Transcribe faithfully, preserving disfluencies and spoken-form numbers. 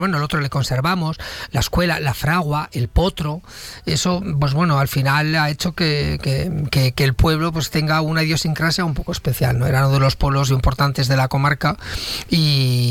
bueno, el otro le conservamos, la escuela, la fragua, el potro, eso, pues bueno, al final ha hecho que, que, que, que el pueblo pues tenga una idiosincrasia un poco especial, ¿no? Era uno de los pueblos importantes de la comarca y